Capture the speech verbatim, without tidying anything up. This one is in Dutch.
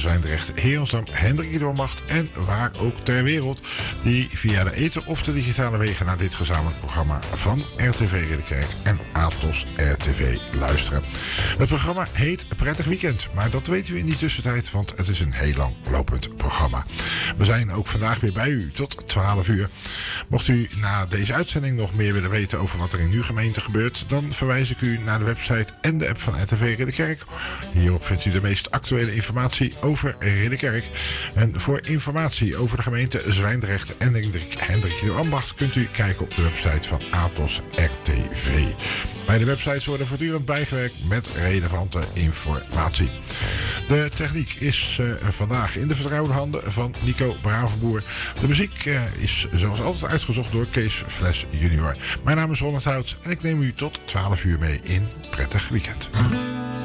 Zwijndrecht, Heerensdam, Hendrik Doormacht en waar ook ter wereld die via de ether of de digitale wegen naar dit gezamenlijk programma van R T V Ridderkerk en Atos R T V luisteren. Het programma heet Prettig Weekend, maar dat weet u in die tussentijd, want het is een heel lang lopend programma. We zijn ook vandaag weer bij u tot twaalf uur. Mocht u na deze uitzending nog meer willen weten over wat er in uw gemeente gebeurt, dan verwijs ik u naar de website en de app van R T V Ridderkerk. Hierop vindt u de meest actuele informatie over Ridderkerk. En voor informatie over de gemeente Zwijndrecht en Hendrik, Hendrik de Ambacht kunt u kijken op de website van Atos R T V. Beide websites worden voortdurend bijgewerkt met relevante informatie. De techniek is uh, vandaag in de vertrouwde handen van Nico Bravenboer. De muziek uh, is zoals altijd uitgezocht door Kees Fles junior. Mijn naam is Ronald Hout en ik neem u tot twaalf uur mee in Prettig Weekend.